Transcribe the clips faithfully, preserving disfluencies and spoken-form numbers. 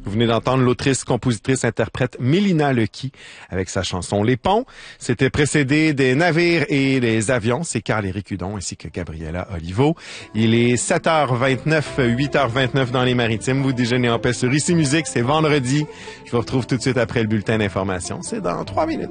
Vous venez d'entendre l'autrice, compositrice, interprète Mélina Lequi avec sa chanson Les Ponts. C'était précédé des navires et des avions. C'est Carl-Éric Hudon ainsi que Gabriela Olivo. Il est sept heures vingt-neuf, huit heures vingt-neuf dans les Maritimes. Vous déjeunez en paix sur Ici Musique. C'est vendredi. Je vous retrouve tout de suite après le bulletin d'information. C'est dans trois minutes.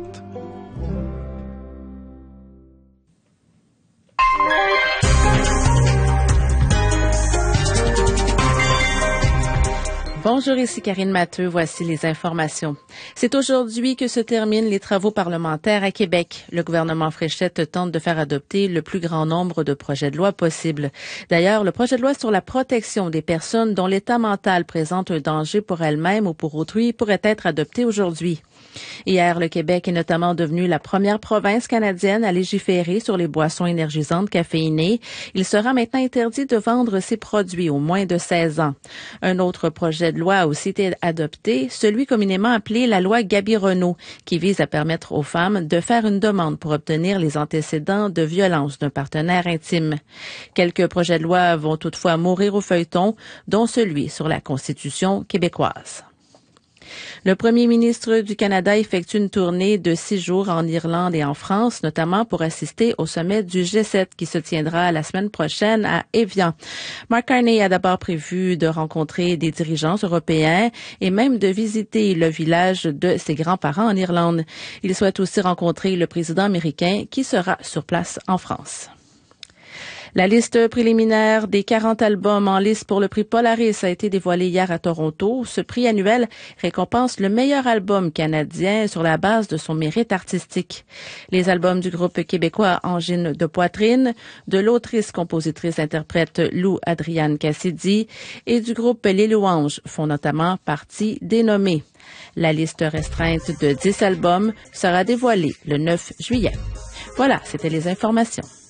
Bonjour, ici Karine Matteux. Voici les informations. C'est aujourd'hui que se terminent les travaux parlementaires à Québec. Le gouvernement Fréchette tente de faire adopter le plus grand nombre de projets de loi possible. D'ailleurs, le projet de loi sur la protection des personnes dont l'état mental présente un danger pour elles-mêmes ou pour autrui pourrait être adopté aujourd'hui. Hier, le Québec est notamment devenu la première province canadienne à légiférer sur les boissons énergisantes caféinées. Il sera maintenant interdit de vendre ces produits aux moins de seize ans. Un autre projet de loi a aussi été adopté, celui communément appelé la loi Gabi-Renault, qui vise à permettre aux femmes de faire une demande pour obtenir les antécédents de violence d'un partenaire intime. Quelques projets de loi vont toutefois mourir au feuilleton, dont celui sur la Constitution québécoise. Le premier ministre du Canada effectue une tournée de six jours en Irlande et en France, notamment pour assister au sommet du G sept qui se tiendra la semaine prochaine à Évian. Mark Carney a d'abord prévu de rencontrer des dirigeants européens et même de visiter le village de ses grands-parents en Irlande. Il souhaite aussi rencontrer le président américain qui sera sur place en France. La liste préliminaire des quarante albums en lice pour le prix Polaris a été dévoilée hier à Toronto. Ce prix annuel récompense le meilleur album canadien sur la base de son mérite artistique. Les albums du groupe québécois Angine de Poitrine, de l'autrice, compositrice, interprète Lou Adrienne Cassidy et du groupe Les Louanges font notamment partie des nommés. La liste restreinte de dix albums sera dévoilée le neuf juillet. Voilà, c'était les informations.